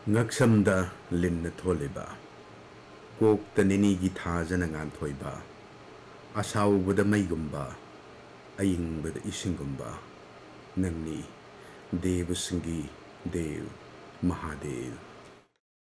Ngaksamda linna tholiba kokta ninigi thajana nganthoiba asaubada maigumba ayingbada isingumba nangni devasingi dev Mahadev